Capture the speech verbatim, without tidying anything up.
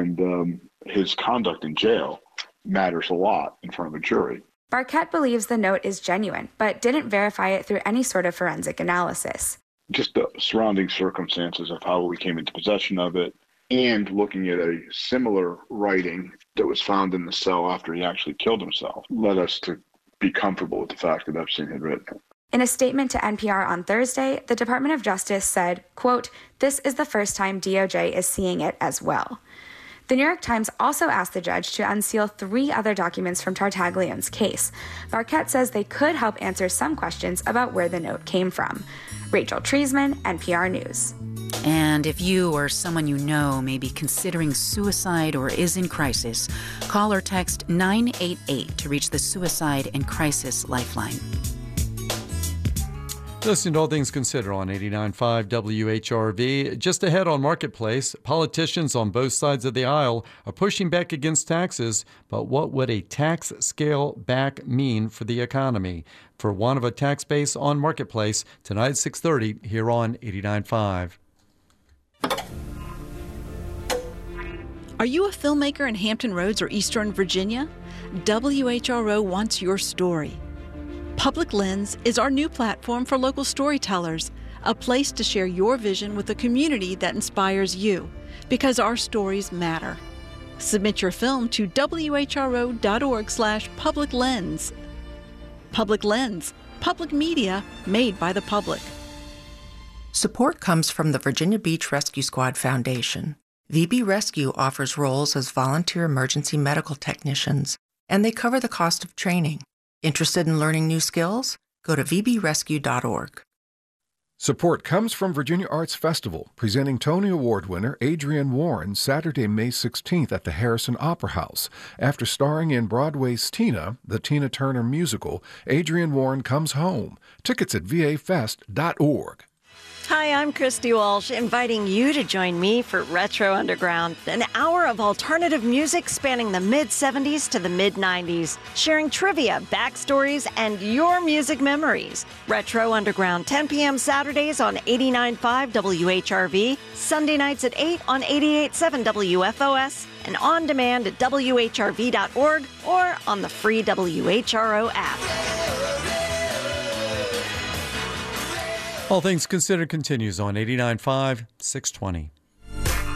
And um, his conduct in jail matters a lot in front of a jury. Barquette believes the note is genuine, but didn't verify it through any sort of forensic analysis. Just the surrounding circumstances of how we came into possession of it, and looking at a similar writing that was found in the cell after he actually killed himself, led us to be comfortable with the fact that Epstein had written it. In a statement to N P R on Thursday, the Department of Justice said, quote, "This is the first time D O J is seeing it as well." The New York Times also asked the judge to unseal three other documents from Tartagliane's case. Barquette says they could help answer some questions about where the note came from. Rachel Treisman, N P R News. And if you or someone you know may be considering suicide or is in crisis, call or text nine eight eight to reach the Suicide and Crisis Lifeline. Listening to All Things Considered on eighty-nine point five W H R V. Just ahead on Marketplace, politicians on both sides of the aisle are pushing back against taxes, but what would a tax scale back mean for the economy? For one of a tax base on Marketplace, tonight at six thirty here on eighty-nine point five. Are you a filmmaker in Hampton Roads or Eastern Virginia? W H R O wants your story. Public Lens is our new platform for local storytellers, a place to share your vision with a community that inspires you, because our stories matter. Submit your film to W H R O dot org slash public lens. Public Lens, public media made by the public. Support comes from the Virginia Beach Rescue Squad Foundation. V B Rescue offers roles as volunteer emergency medical technicians, and they cover the cost of training. Interested in learning new skills? Go to V B rescue dot org. Support comes from Virginia Arts Festival, presenting Tony Award winner Adrienne Warren Saturday, May sixteenth at the Harrison Opera House. After starring in Broadway's Tina, the Tina Turner musical, Adrienne Warren comes home. Tickets at V A fest dot org. Hi, I'm Christy Walsh, inviting you to join me for Retro Underground, an hour of alternative music spanning the mid seventies to the mid nineties, sharing trivia, backstories, and your music memories. Retro Underground, ten p.m. Saturdays on eighty-nine point five W H R V, Sunday nights at eight on eighty-eight point seven W F O S, and on demand at W H R V dot org or on the free W H R O app. All Things Considered continues on eighty-nine point five, six twenty.